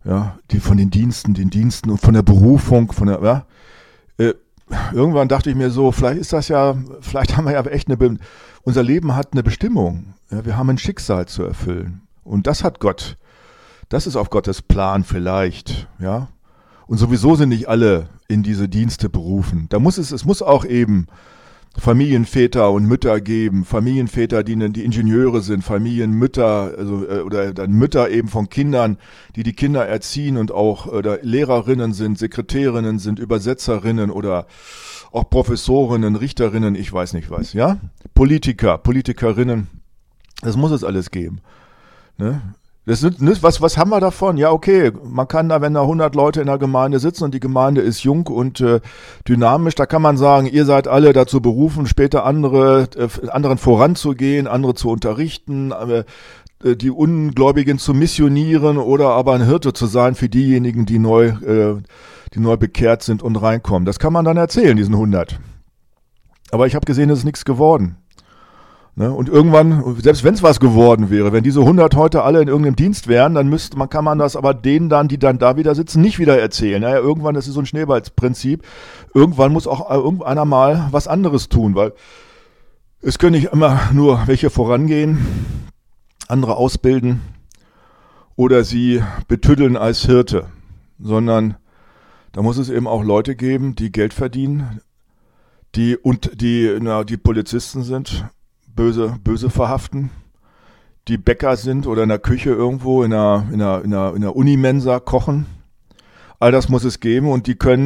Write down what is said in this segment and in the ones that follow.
Ja, die von den Diensten und von der Berufung, ja. Äh, Irgendwann dachte ich mir so, vielleicht haben wir ja echt unser Leben hat eine Bestimmung. Ja, wir haben ein Schicksal zu erfüllen. Und das ist auf Gottes Plan vielleicht, ja. Und sowieso sind nicht alle in diese Dienste berufen. Es muss auch eben Familienväter und Mütter geben, Familienväter, die Ingenieure sind, Familienmütter, oder dann Mütter eben von Kindern, die Kinder erziehen und auch oder Lehrerinnen sind, Sekretärinnen sind, Übersetzerinnen oder auch Professorinnen, Richterinnen, ich weiß nicht was, ja? Politikerinnen, das muss es alles geben, ne? Was haben wir davon? Ja, okay, man kann da, wenn da 100 Leute in der Gemeinde sitzen und die Gemeinde ist jung und dynamisch, da kann man sagen, ihr seid alle dazu berufen, später anderen voranzugehen, andere zu unterrichten, die Ungläubigen zu missionieren oder aber ein Hirte zu sein für diejenigen, die neu bekehrt sind und reinkommen. Das kann man dann erzählen, diesen 100. Aber ich habe gesehen, es ist nichts geworden. Ne? Und irgendwann, selbst wenn es was geworden wäre, wenn diese 100 heute alle in irgendeinem Dienst wären, dann kann man das aber denen dann, die dann da wieder sitzen, nicht wieder erzählen. Naja, irgendwann, das ist so ein Schneeballprinzip, irgendwann muss auch irgendeiner mal was anderes tun, weil es können nicht immer nur welche vorangehen, andere ausbilden oder sie betüddeln als Hirte, sondern da muss es eben auch Leute geben, die Geld verdienen, die Polizisten sind, böse verhaften, die Bäcker sind oder in der Küche irgendwo in einer Unimensa kochen. All das muss es geben und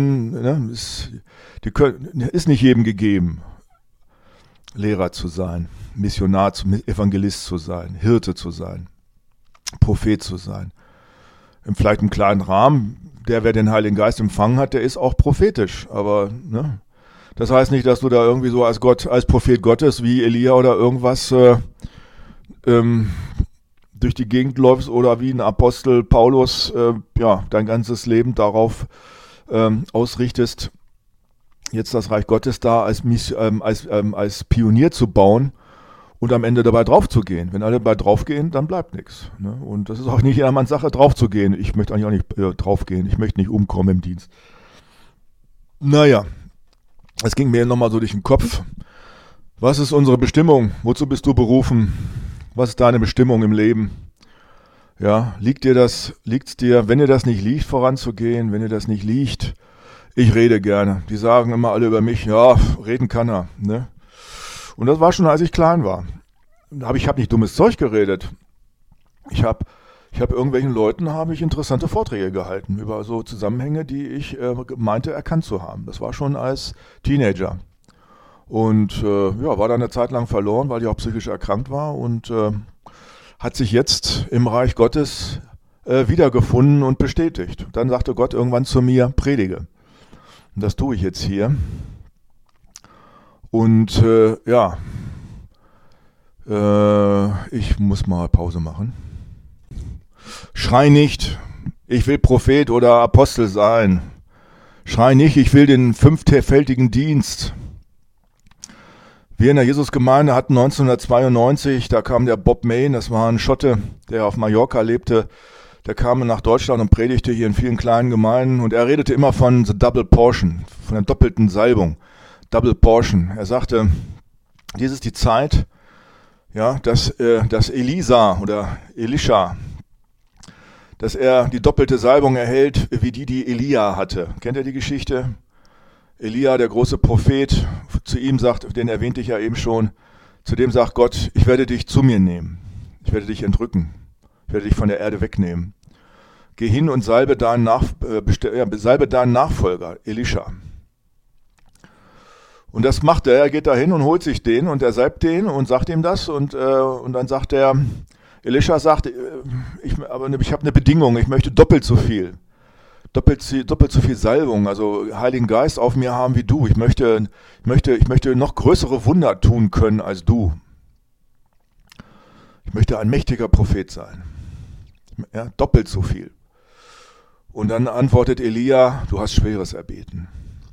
ist nicht jedem gegeben, Lehrer zu sein, Missionar, Evangelist zu sein, Hirte zu sein, Prophet zu sein. Vielleicht im kleinen Rahmen, wer den Heiligen Geist empfangen hat, der ist auch prophetisch, aber ne? Das heißt nicht, dass du da irgendwie so als Prophet Gottes wie Elia oder irgendwas durch die Gegend läufst oder wie ein Apostel Paulus dein ganzes Leben darauf ausrichtest, jetzt das Reich Gottes da als Pionier zu bauen und am Ende dabei draufzugehen. Wenn alle dabei draufgehen, dann bleibt nichts. Ne? Und das ist auch nicht jedermanns Sache, draufzugehen. Ich möchte eigentlich auch nicht draufgehen. Ich möchte nicht umkommen im Dienst. Naja. Es ging mir nochmal so durch den Kopf. Was ist unsere Bestimmung? Wozu bist du berufen? Was ist deine Bestimmung im Leben? Ja, liegt's dir, wenn dir das nicht liegt, voranzugehen, wenn dir das nicht liegt? Ich rede gerne. Die sagen immer alle über mich, ja, reden kann er, ne? Und das war schon, als ich klein war. Aber ich habe nicht dummes Zeug geredet. Ich habe irgendwelchen Leuten interessante Vorträge gehalten über so Zusammenhänge, die ich meinte erkannt zu haben. Das war schon als Teenager. Und war dann eine Zeit lang verloren, weil ich auch psychisch erkrankt war und hat sich jetzt im Reich Gottes wiedergefunden und bestätigt. Dann sagte Gott irgendwann zu mir, predige. Und das tue ich jetzt hier. Und ich muss mal Pause machen. Schrei nicht, ich will Prophet oder Apostel sein. Schrei nicht, ich will den 5-fältigen Dienst. Wir in der Jesusgemeinde hatten 1992, da kam der Bob Mayne, das war ein Schotte, der auf Mallorca lebte. Der kam nach Deutschland und predigte hier in vielen kleinen Gemeinden und er redete immer von the double portion, von der doppelten Salbung. Double portion. Er sagte, dies ist die Zeit, ja, dass Elisha, dass er die doppelte Salbung erhält, wie die Elia hatte. Kennt ihr die Geschichte? Elia, der große Prophet, zu ihm sagt, den erwähnte ich ja eben schon, zu dem sagt Gott, ich werde dich zu mir nehmen. Ich werde dich entrücken. Ich werde dich von der Erde wegnehmen. Geh hin und salbe deinen Nachfolger, Elisha. Und das macht er geht da hin und holt sich den und er salbt den und sagt ihm das und dann sagt er, Elisha sagt, ich habe eine Bedingung, ich möchte doppelt so viel Salbung, also Heiligen Geist auf mir haben wie du. Ich möchte noch größere Wunder tun können als du. Ich möchte ein mächtiger Prophet sein. Ja, doppelt so viel. Und dann antwortet Elia, du hast Schweres erbeten.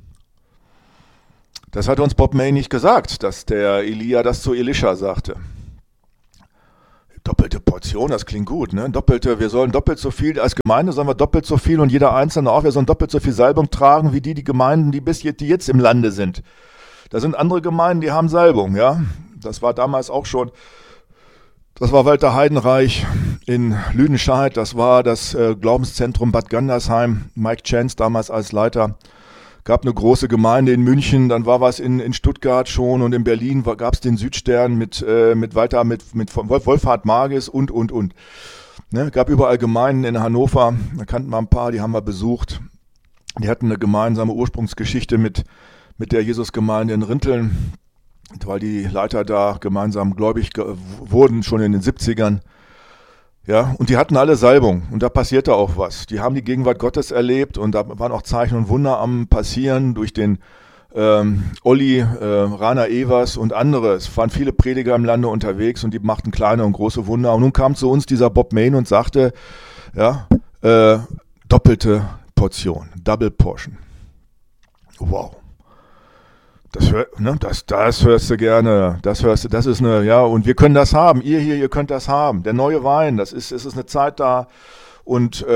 Das hat uns Bob Mayne nicht gesagt, dass der Elia das zu Elisha sagte. Doppelte Portion, das klingt gut, ne? Wir sollen doppelt so viel, als Gemeinde sollen wir doppelt so viel und jeder Einzelne auch, wir sollen doppelt so viel Salbung tragen, wie die Gemeinden, die jetzt im Lande sind. Da sind andere Gemeinden, die haben Salbung, ja? Das war damals auch schon, das war Walter Heidenreich in Lüdenscheid, das war das Glaubenszentrum Bad Gandersheim, Mike Chance damals als Leiter. Gab eine große Gemeinde in München, dann war was in Stuttgart schon und in Berlin gab es den Südstern mit Wolfhard Magis und. Ne, gab überall Gemeinden in Hannover, da kannten wir ein paar, die haben wir besucht. Die hatten eine gemeinsame Ursprungsgeschichte mit der Jesusgemeinde in Rinteln, weil die Leiter da gemeinsam gläubig wurden, schon in den 70ern. Ja, und die hatten alle Salbung und da passierte auch was. Die haben die Gegenwart Gottes erlebt und da waren auch Zeichen und Wunder am passieren durch den Olli, Rainer Evers und andere. Es waren viele Prediger im Lande unterwegs und die machten kleine und große Wunder. Und nun kam zu uns dieser Bob Mayne und sagte, ja, doppelte Portion, Double Portion. Wow. Das hörst du gerne, das ist eine, ja, und wir können das haben, ihr könnt das haben, der neue Wein, es ist eine Zeit da und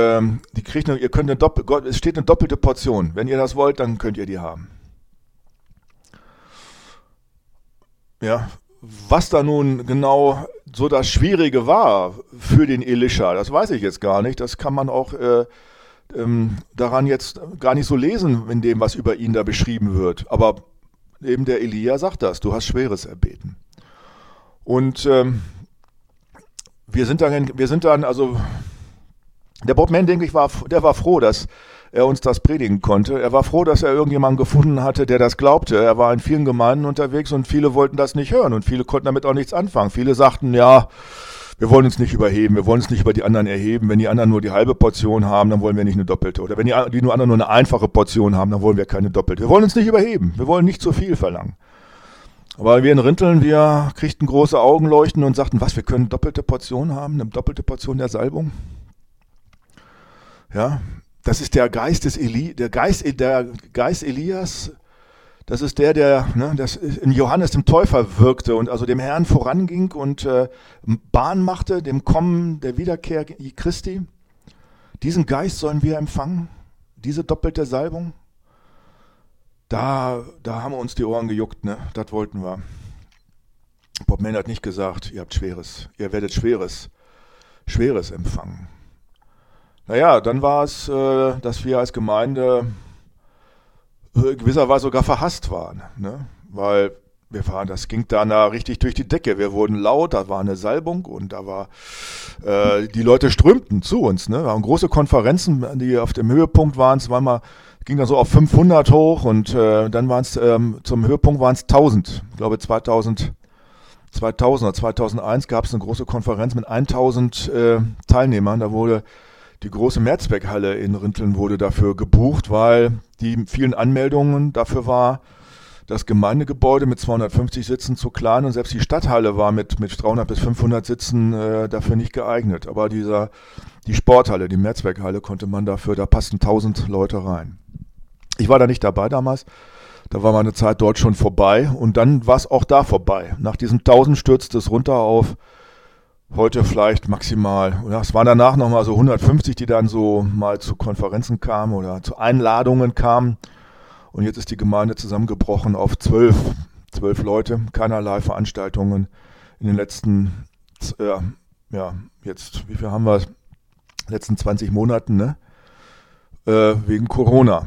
es steht eine doppelte Portion, wenn ihr das wollt, dann könnt ihr die haben. Ja, was da nun genau so das Schwierige war für den Elisha, das weiß ich jetzt gar nicht, das kann man auch daran jetzt gar nicht so lesen, in dem, was über ihn da beschrieben wird, aber eben der Elia sagt das, du hast Schweres erbeten. Und wir sind dann, also der Bob Mayne, denke ich, der war froh, dass er uns das predigen konnte. Er war froh, dass er irgendjemanden gefunden hatte, der das glaubte. Er war in vielen Gemeinden unterwegs und viele wollten das nicht hören und viele konnten damit auch nichts anfangen. Viele sagten, ja, wir wollen uns nicht überheben, wir wollen uns nicht über die anderen erheben. Wenn die anderen nur die halbe Portion haben, dann wollen wir nicht eine doppelte. Oder wenn die anderen nur eine einfache Portion haben, dann wollen wir keine doppelte. Wir wollen uns nicht überheben, wir wollen nicht zu viel verlangen. Aber wir in Rinteln, wir kriegten große Augenleuchten und sagten, was, wir können doppelte Portion haben, eine doppelte Portion der Salbung? Ja, das ist der Geist der Geist Elias. Das ist der in Johannes dem Täufer wirkte und also dem Herrn voranging und Bahn machte, dem Kommen der Wiederkehr Christi. Diesen Geist sollen wir empfangen, diese doppelte Salbung. Da haben wir uns die Ohren gejuckt, ne? Das wollten wir. Bob Mayne hat nicht gesagt, ihr werdet Schweres empfangen. Naja, dann war es, dass wir als Gemeinde gewisserweise sogar verhasst waren, ne? Weil das ging da richtig durch die Decke. Wir wurden laut, da war eine Salbung und da war, die Leute strömten zu uns, ne? Wir haben große Konferenzen, die auf dem Höhepunkt waren, ging dann so auf 500 hoch und dann waren es, zum Höhepunkt waren es 1000. Ich glaube 2000 oder 2001 gab es eine große Konferenz mit 1000 Teilnehmern, da wurde die große Mehrzweckhalle in Rinteln wurde dafür gebucht, weil die vielen Anmeldungen dafür war, das Gemeindegebäude mit 250 Sitzen zu klein und selbst die Stadthalle war mit 300 bis 500 Sitzen dafür nicht geeignet. Aber die Sporthalle, die Mehrzweckhalle da passten 1000 Leute rein. Ich war da nicht dabei damals, da war meine Zeit dort schon vorbei und dann war es auch da vorbei. Nach diesen 1000 stürzte es runter auf heute vielleicht maximal, oder es waren danach nochmal so 150, die dann so mal zu Konferenzen kamen oder zu Einladungen kamen. Und jetzt ist die Gemeinde zusammengebrochen auf 12 Leute, keinerlei Veranstaltungen in den letzten, wie viel haben wir, letzten 20 Monaten, ne? Wegen Corona.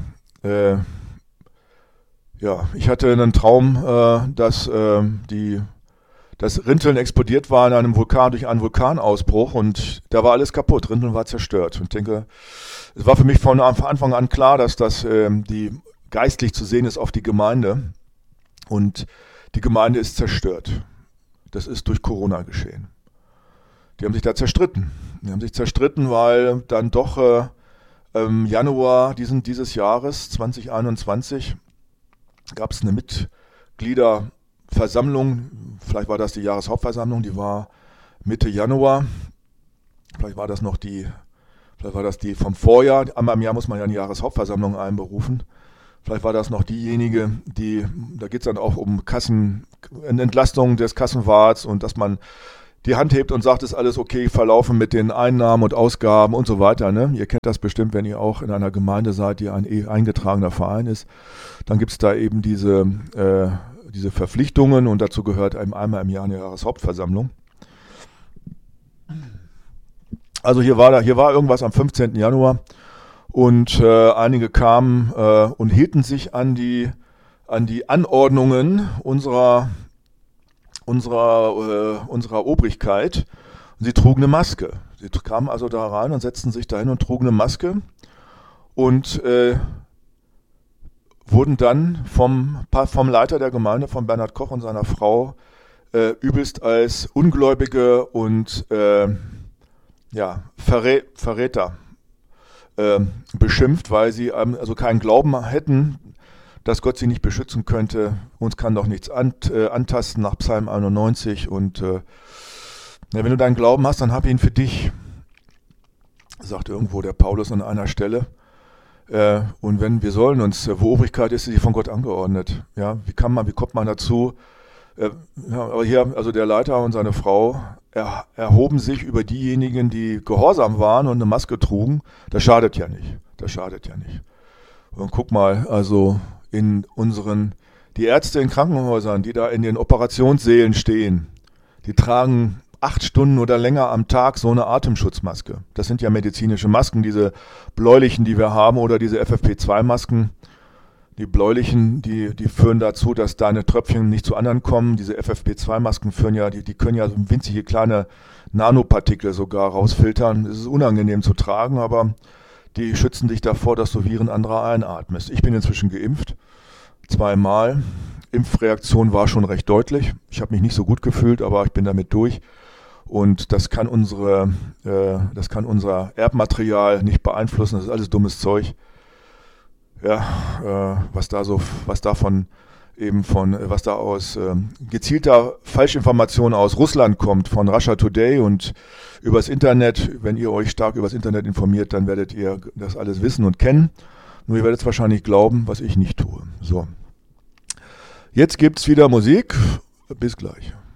Ich hatte einen Traum, dass Rinteln explodiert war in einem Vulkan durch einen Vulkanausbruch und da war alles kaputt, Rinteln war zerstört. Und ich denke, es war für mich von Anfang an klar, dass das die geistlich zu sehen ist auf die Gemeinde und die Gemeinde ist zerstört. Das ist durch Corona geschehen. Die haben sich da zerstritten. Weil dann doch im Januar dieses Jahres 2021 gab es eine Mitgliederversammlung, vielleicht war das die Jahreshauptversammlung, die war Mitte Januar, vielleicht war das die vom Vorjahr, einmal im Jahr muss man ja eine Jahreshauptversammlung einberufen, vielleicht war das noch diejenige, da geht es dann auch um Entlastung des Kassenwarts und dass man die Hand hebt und sagt, ist alles okay verlaufen mit den Einnahmen und Ausgaben und so weiter. Ne? Ihr kennt das bestimmt, wenn ihr auch in einer Gemeinde seid, die ein eingetragener Verein ist. Dann gibt es da eben diese Verpflichtungen und dazu gehört eben einmal im Jahr eine Jahreshauptversammlung. Also hier war irgendwas am 15. Januar und einige kamen und hielten sich an die Anordnungen unserer Obrigkeit. Und sie trugen eine Maske. Sie kamen also da rein und setzten sich dahin und trugen eine Maske und wurden dann vom Leiter der Gemeinde, von Bernhard Koch und seiner Frau, übelst als Ungläubige und Verräter beschimpft, weil sie also keinen Glauben hätten, dass Gott sie nicht beschützen könnte. Uns kann doch nichts antasten nach Psalm 91 und wenn du deinen Glauben hast, dann hab ihn für dich, sagt irgendwo der Paulus an einer Stelle. Und wenn wir sollen uns, wo Obrigkeit ist, ist sie von Gott angeordnet. Ja, wie kommt man dazu? Aber hier, also der Leiter und seine Frau erhoben sich über diejenigen, die gehorsam waren und eine Maske trugen. Das schadet ja nicht. Und guck mal, also die Ärzte in Krankenhäusern, die da in den Operationssälen stehen, die tragen 8 Stunden oder länger am Tag so eine Atemschutzmaske. Das sind ja medizinische Masken, diese bläulichen, die wir haben, oder diese FFP2-Masken. Die bläulichen, die führen dazu, dass deine Tröpfchen nicht zu anderen kommen. Diese FFP2-Masken die können ja so winzige kleine Nanopartikel sogar rausfiltern. Es ist unangenehm zu tragen, aber die schützen dich davor, dass du Viren anderer einatmest. Ich bin inzwischen geimpft, 2-mal. Impfreaktion war schon recht deutlich. Ich habe mich nicht so gut gefühlt, aber ich bin damit durch. Und das kann unser Erbmaterial nicht beeinflussen. Das ist alles dummes Zeug. Ja, was da aus gezielter Falschinformation aus Russland kommt, von Russia Today und übers Internet. Wenn ihr euch stark übers Internet informiert, dann werdet ihr das alles wissen und kennen. Nur ihr werdet es wahrscheinlich glauben, was ich nicht tue. So. Jetzt gibt's wieder Musik. Bis gleich.